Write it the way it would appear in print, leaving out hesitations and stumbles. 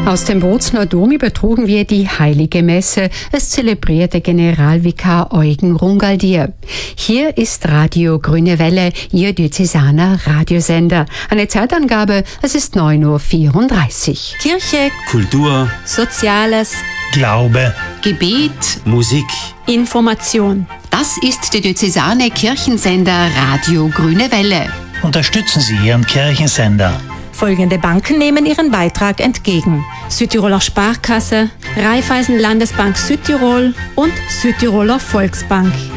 Aus dem Bozner Dom übertrugen wir die Heilige Messe. Es zelebrierte Generalvikar Eugen Rungaldier. Hier ist Radio Grüne Welle, Ihr diözesaner Radiosender. Eine Zeitangabe, es ist 9:34 Uhr. Kirche, Kultur, Soziales, Glaube, Gebet, Musik. Information. das ist der diözesane Kirchensender Radio Grüne Welle. unterstützen Sie Ihren Kirchensender. Folgende Banken nehmen ihren Beitrag entgegen: Südtiroler Sparkasse, Raiffeisen Landesbank Südtirol und Südtiroler Volksbank.